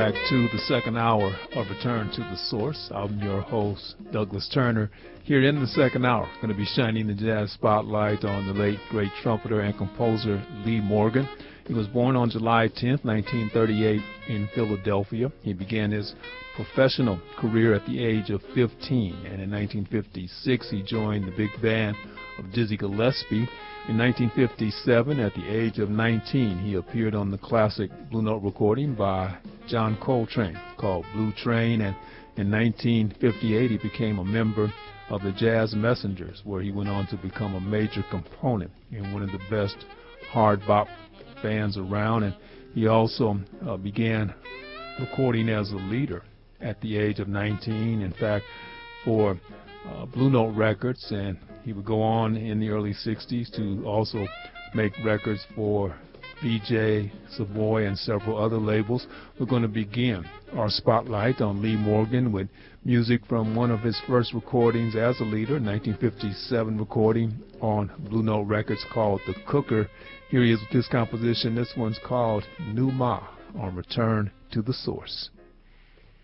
back to the second hour of Return to the Source. I'm your host, Douglas Turner. Here in the second hour, going to be shining the jazz spotlight on the late, great trumpeter and composer Lee Morgan. He was born on July 10th, 1938 in Philadelphia. He began his professional career at the age of 15, and in 1956 he joined the big band of Dizzy Gillespie. In 1957, at the age of 19, he appeared on the classic Blue Note recording by John Coltrane called Blue Train, and in 1958 he became a member of the Jazz Messengers, where he went on to become a major component in one of the best hard bop bands around, and he also began recording as a leader at the age of 19, in fact, for Blue Note Records, and he would go on in the early 60s to also make records for Vee-Jay, Savoy, and several other labels. We're going to begin our spotlight on Lee Morgan with music from one of his first recordings as a leader, 1957 recording on Blue Note Records called The Cooker. Here he is with this composition. This one's called New Ma on Return to the Source.